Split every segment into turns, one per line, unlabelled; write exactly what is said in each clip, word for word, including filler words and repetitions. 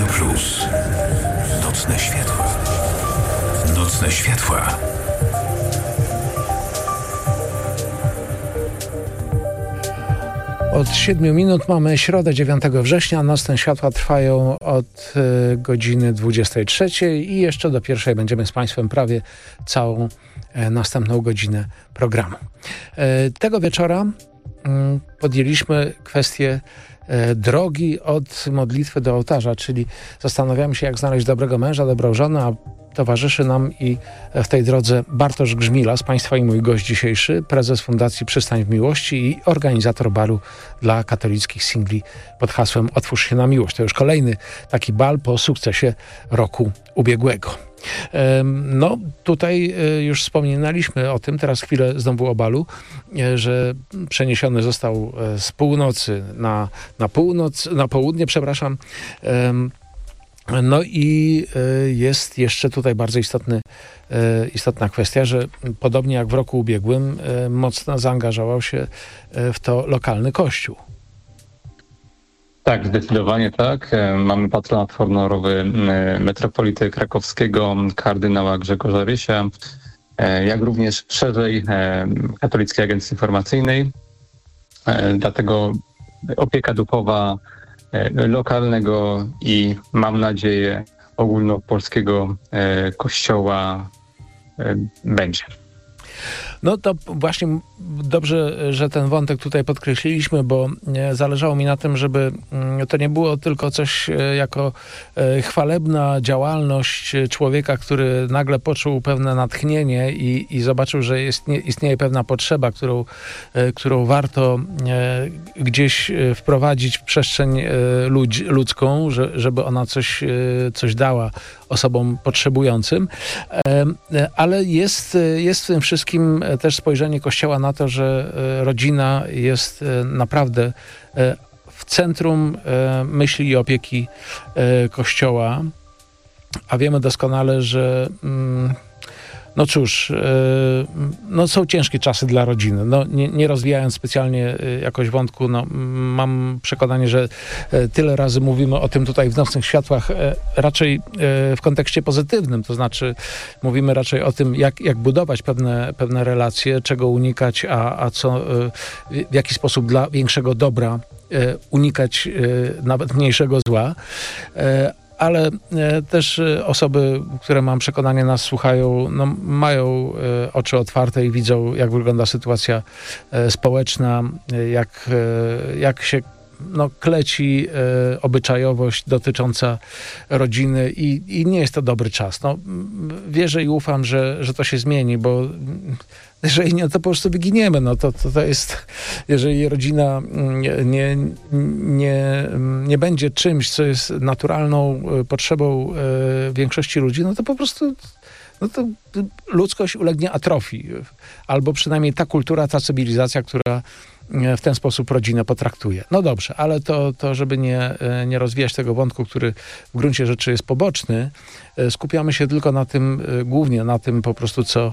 Plus. Nocne światła. Nocne światła.
Od siedmiu minut mamy środę dziewiątego września. Nocne światła trwają od y, godziny dwudziestej trzeciej i jeszcze do pierwszej będziemy z Państwem prawie całą y, następną godzinę programu. Y, tego wieczora y, podjęliśmy kwestię y, drogi od modlitwy do ołtarza, czyli zastanawiamy się, jak znaleźć dobrego męża, dobrą żonę, a towarzyszy nam i w tej drodze Bartosz Grzmilas, Państwa i mój gość dzisiejszy, prezes Fundacji Przystań w Miłości i organizator balu dla katolickich singli pod hasłem Otwórz się na miłość. To już kolejny taki bal po sukcesie roku ubiegłego. No tutaj już wspominaliśmy o tym, teraz chwilę znowu o balu, że przeniesiony został z północy na, na północ, na południe, przepraszam. No i jest jeszcze tutaj bardzo istotny, istotna kwestia, że podobnie jak w roku ubiegłym mocno zaangażował się w to lokalny kościół.
Tak, zdecydowanie tak. Mamy patronat honorowy metropolity krakowskiego, kardynała Grzegorza Rysia, jak również szerzej Katolickiej Agencji Informacyjnej. Dlatego opieka duchowa lokalnego i mam nadzieję ogólnopolskiego kościoła będzie.
No to właśnie dobrze, że ten wątek tutaj podkreśliliśmy, bo zależało mi na tym, żeby to nie było tylko coś jako chwalebna działalność człowieka, który nagle poczuł pewne natchnienie i, i zobaczył, że jest, istnieje pewna potrzeba, którą, którą warto gdzieś wprowadzić w przestrzeń ludzi, ludzką, że, żeby ona coś, coś dała osobom potrzebującym. Ale jest, jest w tym wszystkim też spojrzenie Kościoła na to, że rodzina jest naprawdę w centrum myśli i opieki Kościoła, a wiemy doskonale, że no cóż, no są ciężkie czasy dla rodziny. No, nie, nie rozwijając specjalnie jakoś wątku, no, mam przekonanie, że tyle razy mówimy o tym tutaj w Nocnych Światłach raczej w kontekście pozytywnym, to znaczy mówimy raczej o tym, jak, jak budować pewne, pewne relacje, czego unikać, a, a co, w jaki sposób dla większego dobra unikać nawet mniejszego zła. Ale e, też e, osoby, które mam przekonanie nas słuchają, no, mają e, oczy otwarte i widzą, jak wygląda sytuacja e, społeczna, e, jak, e, jak się no, kleci e, obyczajowość dotycząca rodziny i, i nie jest to dobry czas. No, wierzę i ufam, że, że to się zmieni, bo jeżeli nie, to po prostu wyginiemy. No to, to, to jest, jeżeli rodzina nie, nie, nie, nie będzie czymś, co jest naturalną potrzebą e, większości ludzi, no to po prostu no to ludzkość ulegnie atrofii. Albo przynajmniej ta kultura, ta cywilizacja, która w ten sposób rodzinę potraktuje. No dobrze, ale to, to żeby nie, nie rozwijać tego wątku, który w gruncie rzeczy jest poboczny, skupiamy się tylko na tym, głównie na tym po prostu, co,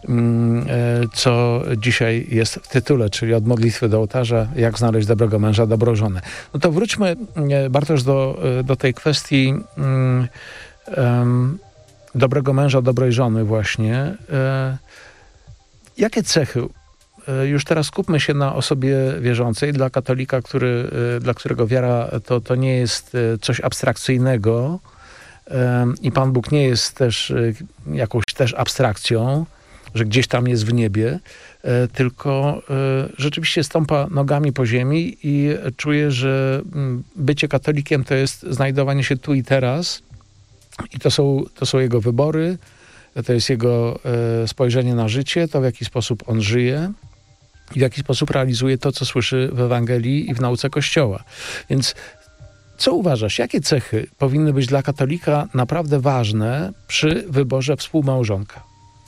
co dzisiaj jest w tytule, czyli od modlitwy do ołtarza, jak znaleźć dobrego męża, dobrą żonę. No to wróćmy, Bartosz, do, do tej kwestii um, um, dobrego męża, dobrej żony właśnie. E, jakie cechy? Już teraz skupmy się na osobie wierzącej. Dla katolika, który, dla którego wiara to, to nie jest coś abstrakcyjnego i Pan Bóg nie jest też jakąś też abstrakcją, że gdzieś tam jest w niebie, tylko rzeczywiście stąpa nogami po ziemi i czuje, że bycie katolikiem to jest znajdowanie się tu i teraz i to są, to są jego wybory, to jest jego spojrzenie na życie, to w jaki sposób on żyje i w jaki sposób realizuje to, co słyszy w Ewangelii i w nauce Kościoła. Więc co uważasz, jakie cechy powinny być dla katolika naprawdę ważne przy wyborze współmałżonka?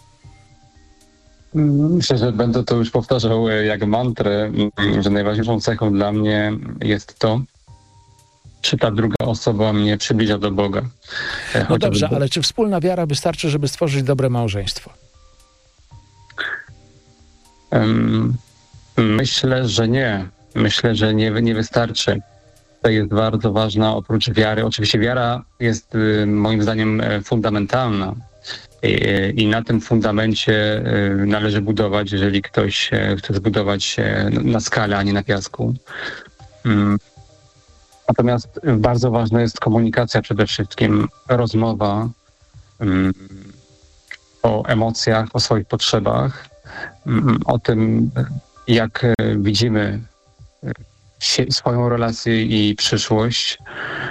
Myślę, że będę to już powtarzał jak mantrę, że najważniejszą cechą dla mnie jest to, czy ta druga osoba mnie przybliża do Boga.
No dobrze, ale czy wspólna wiara wystarczy, żeby stworzyć dobre małżeństwo?
Um, myślę, że nie. Myślę, że nie, nie wystarczy. tutaj jest bardzo ważna oprócz wiary. Oczywiście wiara jest moim zdaniem fundamentalna i na tym fundamencie należy budować, jeżeli ktoś chce zbudować na skalę, a nie na piasku. Natomiast bardzo ważna jest komunikacja przede wszystkim, rozmowa o emocjach, o swoich potrzebach, o tym, jak widzimy swoją relację i przyszłość,